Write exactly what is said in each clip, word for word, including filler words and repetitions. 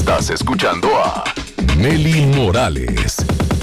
Estás escuchando a Nelly Morales.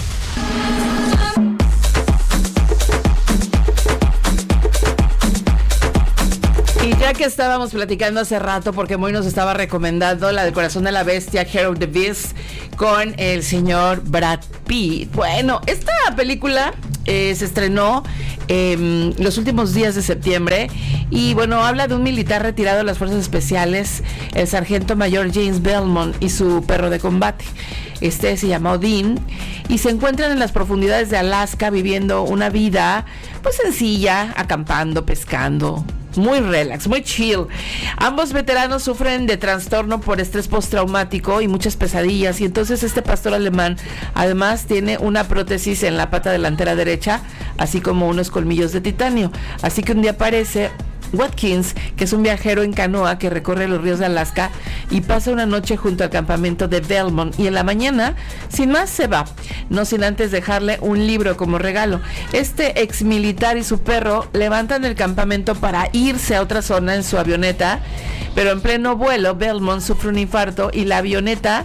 Y ya que estábamos platicando hace rato, porque Moy nos estaba recomendando la del Corazón de la Bestia, Heart of the Beast, con el señor Brad Pitt. Bueno, esta película eh, se estrenó eh, los últimos días de septiembre y bueno, habla de un militar retirado de las fuerzas especiales, el sargento mayor James Belmont y su perro de combate. Este se llama Odin y se encuentran en las profundidades de Alaska viviendo una vida pues sencilla, acampando, pescando. Muy relax, muy chill. Ambos veteranos sufren de trastorno por estrés postraumático y muchas pesadillas. Y entonces este pastor alemán además tiene una prótesis en la pata delantera derecha, así como unos colmillos de titanio. Así que un día aparece Watkins, que es un viajero en canoa que recorre los ríos de Alaska y pasa una noche junto al campamento de Belmont, y en la mañana, sin más, se va, no sin antes dejarle un libro como regalo. Este ex militar y su perro levantan el campamento para irse a otra zona en su avioneta, pero en pleno vuelo Belmont sufre un infarto y la avioneta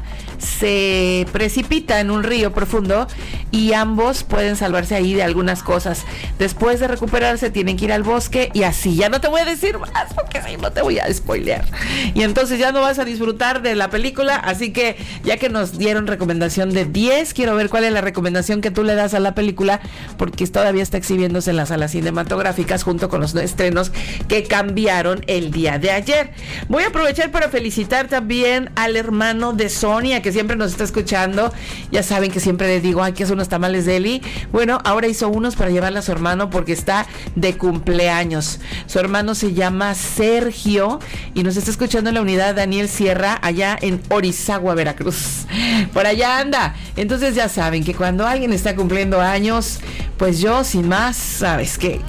se precipita en un río profundo y ambos pueden salvarse ahí de algunas cosas. Después de recuperarse tienen que ir al bosque y así. Ya no te voy a decir más porque si no te voy a spoilear y entonces ya no vas a disfrutar de la película. Así que ya que nos dieron recomendación de diez, quiero ver cuál es la recomendación que tú le das a la película, porque todavía está exhibiéndose en las salas cinematográficas junto con los estrenos que cambiaron el día de ayer. Voy a aprovechar para felicitar también al hermano de Sonia, que siempre nos está escuchando. Ya saben que siempre les digo, ay, que son unos tamales de Eli. Bueno, ahora hizo unos para llevarle a su hermano porque está de cumpleaños. Su hermano se llama Sergio y nos está escuchando en la unidad Daniel Sierra, allá en Orizagua, Veracruz. Por allá anda. Entonces ya saben que cuando alguien está cumpliendo años, pues yo, sin más, sabes que